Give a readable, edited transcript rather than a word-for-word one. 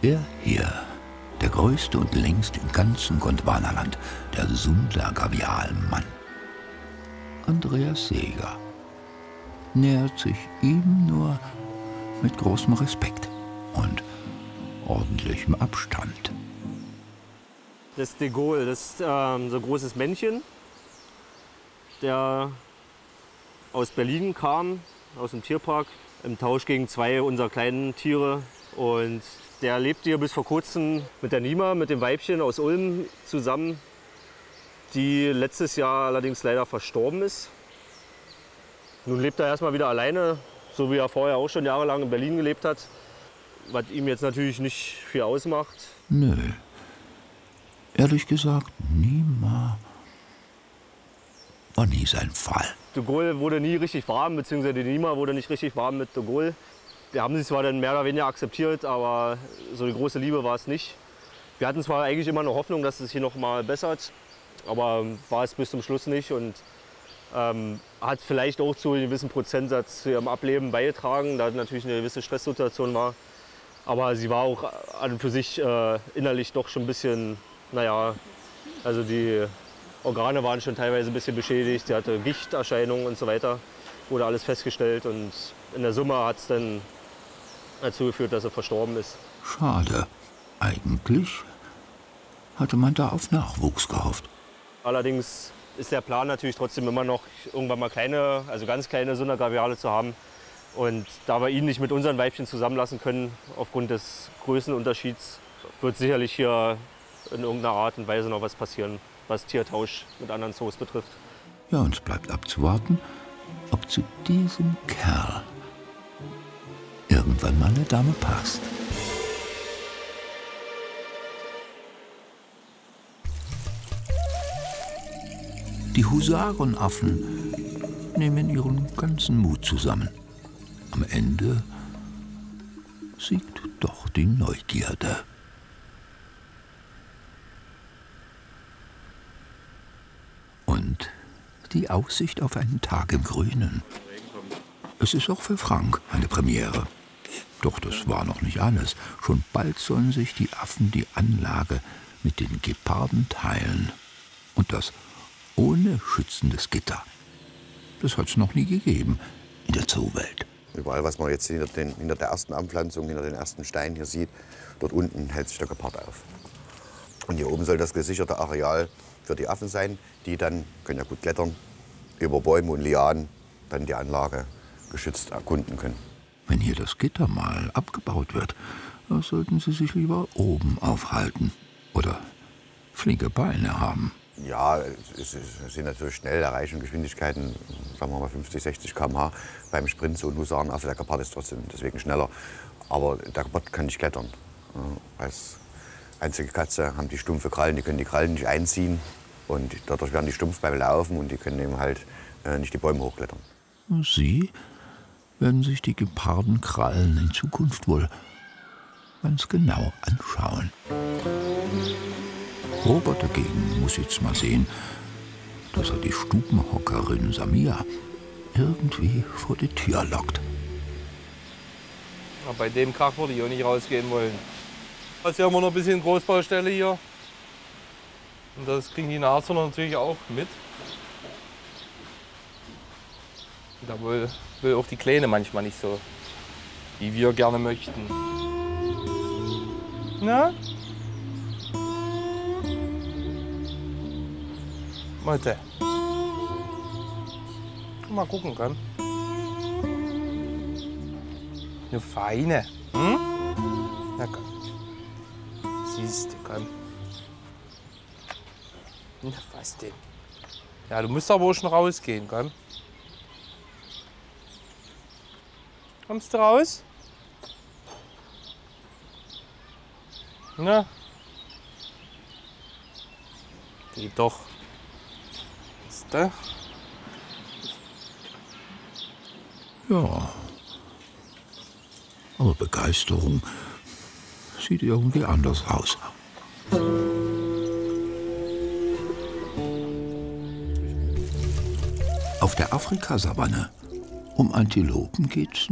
Er hier, der größte und längste im ganzen Gondwanaland, der Sunda-Gavialmann. Andreas Seeger nähert sich ihm nur mit großem Respekt und ordentlichem Abstand. Das ist de Gaulle, das ist so ein großes Männchen, der aus Berlin kam, aus dem Tierpark, im Tausch gegen 2 unserer kleinen Tiere. Und der lebt hier bis vor kurzem mit der Nima, mit dem Weibchen aus Ulm zusammen, die letztes Jahr allerdings leider verstorben ist. Nun lebt er erstmal wieder alleine, so wie er vorher auch schon jahrelang in Berlin gelebt hat, was ihm jetzt natürlich nicht viel ausmacht. Nö. Ehrlich gesagt, Nima war nie sein Fall. De Gaulle wurde nie richtig warm, beziehungsweise die Nima wurde nicht richtig warm mit de Gaulle. Wir haben sie zwar dann mehr oder weniger akzeptiert, aber so eine große Liebe war es nicht. Wir hatten zwar eigentlich immer eine Hoffnung, dass es hier noch mal bessert, aber war es bis zum Schluss nicht und hat vielleicht auch zu einem gewissen Prozentsatz zu ihrem Ableben beigetragen, da natürlich eine gewisse Stresssituation war. Aber sie war auch an und für sich innerlich doch schon ein bisschen, naja, also die Organe waren schon teilweise ein bisschen beschädigt, sie hatte Gichterscheinungen und so weiter, wurde alles festgestellt und in der Summe hat es dann dazu geführt, dass er verstorben ist. Schade. Eigentlich hatte man da auf Nachwuchs gehofft. Allerdings ist der Plan natürlich trotzdem immer noch, irgendwann mal kleine, also ganz kleine Sunda-Gaviale zu haben. Und da wir ihn nicht mit unseren Weibchen zusammenlassen können, aufgrund des Größenunterschieds, wird sicherlich hier in irgendeiner Art und Weise noch was passieren, was Tiertausch mit anderen Zoos betrifft. Ja, uns bleibt abzuwarten, ob zu diesem Kerl irgendwann mal eine Dame passt. Die Husarenaffen nehmen ihren ganzen Mut zusammen. Am Ende siegt doch die Neugierde. Und die Aussicht auf einen Tag im Grünen. Es ist auch für Frank eine Premiere. Doch das war noch nicht alles. Schon bald sollen sich die Affen die Anlage mit den Geparden teilen. Und das ohne schützendes Gitter. Das hat es noch nie gegeben in der Zoowelt. Überall, was man jetzt hinter der ersten Anpflanzung, hinter den ersten Steinen hier sieht, dort unten hält sich der Gepard auf. Und hier oben soll das gesicherte Areal für die Affen sein, die dann, können ja gut klettern, über Bäume und Lianen dann die Anlage geschützt erkunden können. Wenn hier das Gitter mal abgebaut wird, sollten sie sich lieber oben aufhalten oder flinke Beine haben. Ja, es sind natürlich schnell erreichen Geschwindigkeiten, sagen wir mal 50, 60 km/h beim Sprint, so ein Husarenaffe. Der Gepard ist trotzdem deswegen schneller. Aber der Gepard kann nicht klettern. Als einzige Katze haben die stumpfe Krallen, die können die Krallen nicht einziehen. Und dadurch werden die stumpf beim Laufen und die können eben halt nicht die Bäume hochklettern. Sie werden sich die Gepardenkrallen in Zukunft wohl ganz genau anschauen. Robert dagegen muss jetzt mal sehen, dass er die Stubenhockerin Samia irgendwie vor die Tür lockt. Ja, bei dem Krach würde ich auch nicht rausgehen wollen. Also hier haben wir noch ein bisschen Großbaustelle hier. Und das kriegen die Nashörner natürlich auch mit. Da will auch die Kleine manchmal nicht so, wie wir gerne möchten. Na? Leute. Mal gucken kann. Eine feine. Hm? Na komm. Siehst du, komm. Na, was denn? Ja, du musst aber auch schon rausgehen, komm. Kommst du raus? Na? Geht doch. Ist da? Ja, aber Begeisterung sieht irgendwie anders aus. Auf der Afrikasavanne um Antilopen geht's